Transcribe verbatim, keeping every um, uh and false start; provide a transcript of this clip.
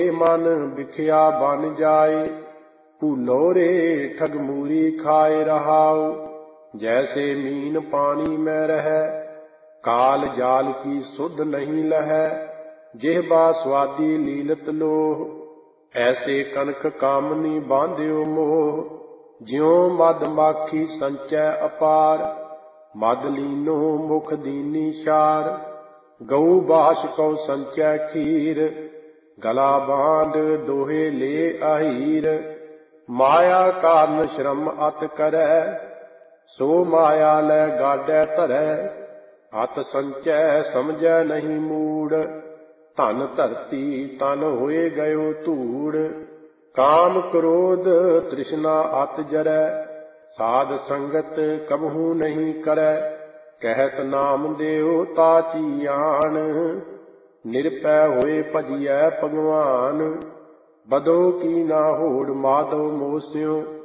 मन बिखिया बन जाए, भूलो रे ठग मूरी खाए रहाओ। जैसे मीन पानी में रहे, काल जाल की सुध नहीं लहै। जिह्वा स्वादी लीलत लोह, ऐसे कनक कामनी बांध्यो मोह। ज्यों मद माखी संचय अपार, मद लीनो मुख दीनी चार। गऊ बास कौ संचय खीर, गला बांध दोहे ले आहीर। माया कारण श्रम अत करै, सो माया लै गाडै धरै। अत संचय समझै नहीं मूड़, धन धरती तन होए गयो धूड़। काम क्रोध तृष्णा अत जरै, साध संगत कबहू नहीं करै। कहत नामदेव ताची आन, निरपै होए भजियै भगवान। बदो की ना होड़ माधव मोस्यो,